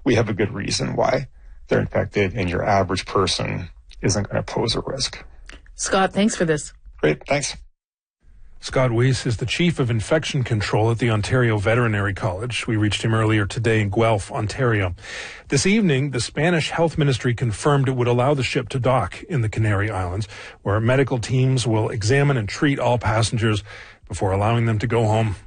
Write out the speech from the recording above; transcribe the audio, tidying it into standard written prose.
we have a good reason why they're infected, and your average person isn't going to pose a risk. Scott, thanks for this. Great, thanks. Scott Weiss is the Chief of Infection Control at the Ontario Veterinary College. We reached him earlier today in Guelph, Ontario. This evening, the Spanish Health Ministry confirmed it would allow the ship to dock in the Canary Islands, where medical teams will examine and treat all passengers before allowing them to go home.